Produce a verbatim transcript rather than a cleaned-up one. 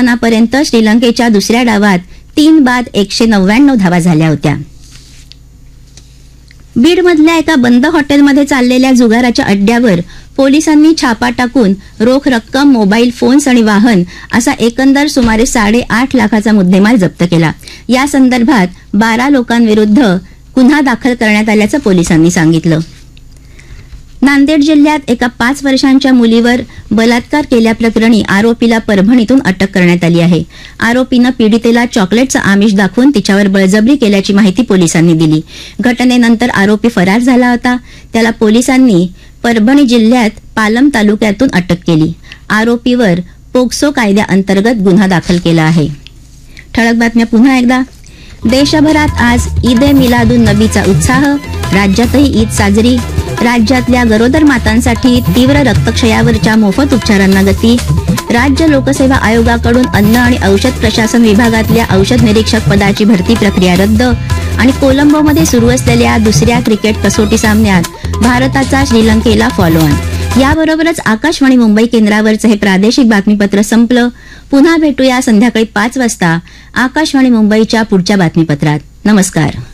अवसानापर्यंत श्रीलंकेच्या दुसऱ्या डावात तीन बाद एकशे नव्याण्णव धावा झाल्या होत्या. बीडमधल्या एका बंद हॉटेलमध्ये चाललेल्या जुगाराच्या अड्ड्यावर पोलिसांनी छापा टाकून रोख रक्कम, मोबाईल फोन्स आणि वाहन असा एकंदर सुमारे साडेआठ लाखाचा मुद्देमाल जप्त केला. या संदर्भात बारा लोकांविरुद्ध गुन्हा दाखल करण्यात आल्याचं पोलिसांनी सांगितलं. नांदेड जिल्ह्यात एका पाच वर्षांच्या मुलीवर बलात्कार केल्याप्रकरणी आरोपीला परभणीतून अटक करण्यात आली आहे. आरोपीनं पीडितेला चॉकलेटचं आमिष दाखवून तिच्यावर बळजबरी केल्याची माहिती पोलिसांनी दिली. घटनेनंतर आरोपी फरार झाला होता. त्याला पोलिसांनी परभणी जिल्ह्यात पालम तालुक्यातून अटक केली. आरोपीवर पोक्सो कायद्याअंतर्गत गुन्हा दाखल केला आहे. ठळक बातम्या पुन्हा एकदा. देशभरात आज ईद ए मिलादुन नबीचा उत्साह. राज्यातही ईद साजरी. राज्यातल्या गरोदर मातांसाठी तीव्र रक्तक्षयावरच्या मोफत उपचारांना गती. राज्य लोकसेवा आयोगाकडून अन्न आणि औषध प्रशासन विभागातल्या औषध निरीक्षक पदाची भरती प्रक्रिया रद्द. आणि कोलंबोमध्ये सुरू असलेल्या दुसऱ्या क्रिकेट कसोटी सामन्यात भारताचा श्रीलंकेला फॉलो ऑन. याबरोबरच आकाशवाणी मुंबई केंद्रावरचं हे प्रादेशिक बातमीपत्र संपलं. पुन्हा भेटूया संध्याकाळी पाच वाजता आकाशवाणी मुंबईच्या पुढच्या बातमीपत्रात. नमस्कार.